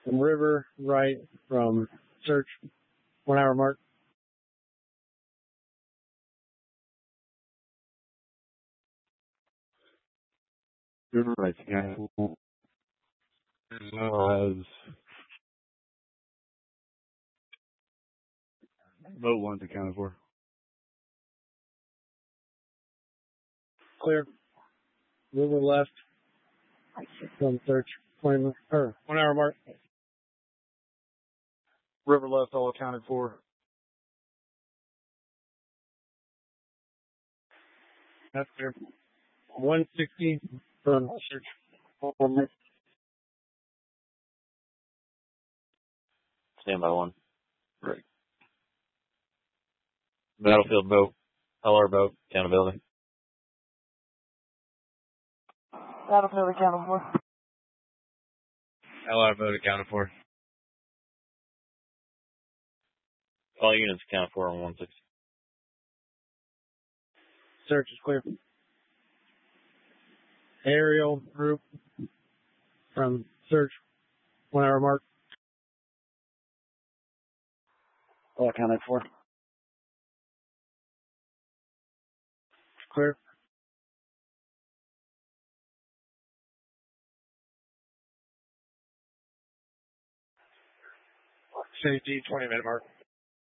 From river right from search 1 hour mark. River right scan. As well as boat 1's accounted for. Clear. River left from search 1 hour mark. River left all accounted for. That's clear. 160 from search 1 mark. Stand by 1. Right. Battlefield boat. LR boat. Accountability. Battlefield accounted for. LR boat accounted for. All units accounted for on 160. Search is clear. Aerial group from search 1 hour mark. All accounted for. Clear. Safety 20-minute mark.